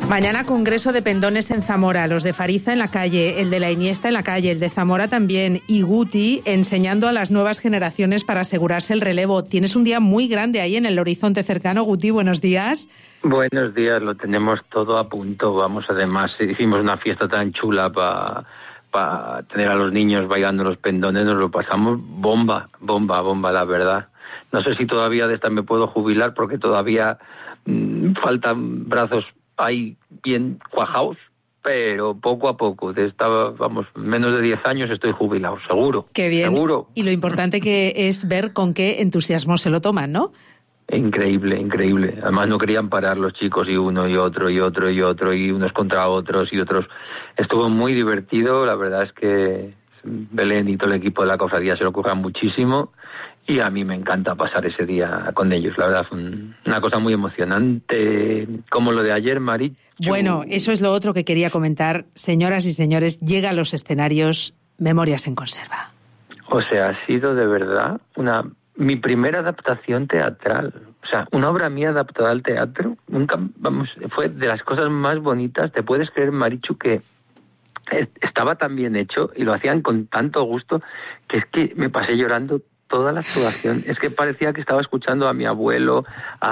Mañana congreso de pendones en Zamora, los de Fariza en la calle, el de la Iniesta en la calle, el de Zamora también, y Guti enseñando a las nuevas generaciones para asegurarse el relevo. Tienes un día muy grande ahí en el horizonte cercano, Guti, buenos días. Buenos días, lo tenemos todo a punto. Vamos, además, hicimos una fiesta tan chula para tener a los niños bailando los pendones, nos lo pasamos bomba, la verdad. No sé si todavía de esta me puedo jubilar porque todavía faltan brazos ahí bien cuajados, pero poco a poco, menos de 10 años estoy jubilado, seguro. Qué bien. Seguro. Y lo importante que es ver con qué entusiasmo se lo toman, ¿no? Increíble. Además no querían parar los chicos, y uno y otro, y unos contra otros y otros. Estuvo muy divertido, la verdad es que Belén y todo el equipo de la cofradía se lo curran muchísimo. Y a mí me encanta pasar ese día con ellos. La verdad, fue una cosa muy emocionante, como lo de ayer, Marichu. Bueno, eso es lo otro que quería comentar. Señoras y señores, llega a los escenarios Memorias en Conserva. O sea, ha sido de verdad mi primera adaptación teatral. O sea, una obra mía adaptada al teatro. Fue de las cosas más bonitas. ¿Te puedes creer, Marichu, que estaba tan bien hecho y lo hacían con tanto gusto que es que me pasé llorando toda la actuación? Es que parecía que estaba escuchando a mi abuelo,